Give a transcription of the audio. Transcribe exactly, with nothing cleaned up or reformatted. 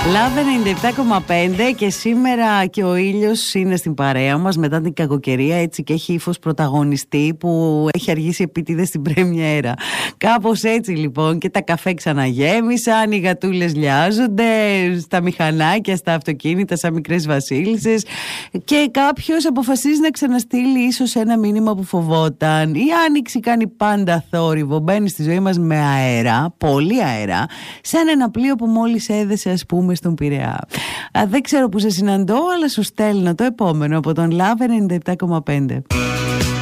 Λαβ ενενήντα επτά κόμμα πέντε και σήμερα και ο ήλιος είναι στην παρέα μας μετά την κακοκαιρία, έτσι, και έχει ύφος πρωταγωνιστή που έχει αργήσει επίτηδες στην πρέμιέρα. Κάπως έτσι λοιπόν, και τα καφέ ξαναγέμισαν, οι γατούλες λιάζονται στα μηχανάκια, στα αυτοκίνητα σαν μικρές βασίλισσες και κάποιος αποφασίζει να ξαναστείλει ίσως ένα μήνυμα που φοβόταν. Η άνοιξη κάνει πάντα θόρυβο, μπαίνει στη ζωή μας με αέρα, πολύ αέρα, σαν ένα πλοίο που μόλις έδεσε, ας πούμε, στον Πειραιά. Α, δεν ξέρω που σε συναντώ, αλλά σου στέλνω το επόμενο από τον Λαβ ενενήντα επτά κόμμα πέντε.